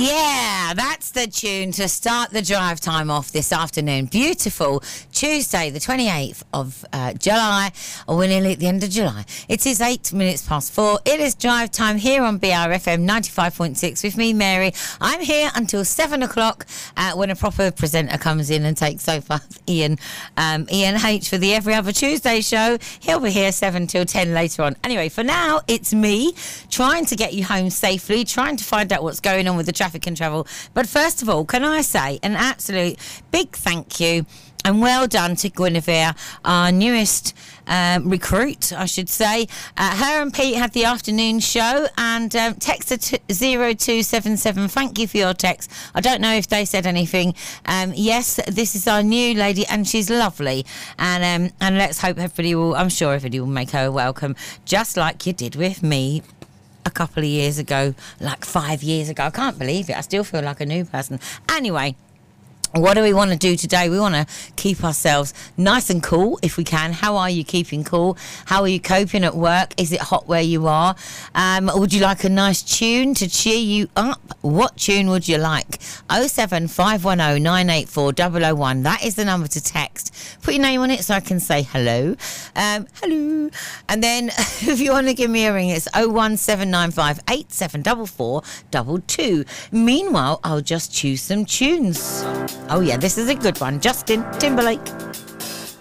Yeah, that's the tune to start the drive time off this afternoon. Beautiful Tuesday, the 28th of July. Oh, we're nearly at the end of July. It is 8 minutes past 4. It is drive time here on BRFM 95.6 with me, Mary. I'm here until 7 o'clock when a proper presenter comes in and takes over. Ian H for the Every Other Tuesday show. He'll be here 7 till 10 later on. Anyway, for now, it's me trying to get you home safely, trying to find out what's going on with the traffic and travel. But first of all, can I say an absolute big thank you and well done to Guinevere, our newest recruit, I should say. Her and Pete had the afternoon show, and text her 0277. Thank you for your text. I don't know if they said anything. Yes, this is our new lady, and she's lovely. And let's hope I'm sure everybody will make her welcome, just like you did with me a couple of years ago, like 5 years ago. I can't believe it. I still feel like a new person. Anyway, what do we want to do today? We want to keep ourselves nice and cool if we can. How are you keeping cool? How are you coping at work? Is it hot where you are? Would you like a nice tune to cheer you up? What tune would you like? 07510 984 001. That is the number to text. Put your name on it so I can say hello. Hello. And then if you want to give me a ring, it's 01795 8744 22. Meanwhile, I'll just choose some tunes. Oh yeah, this is a good one. Justin Timberlake.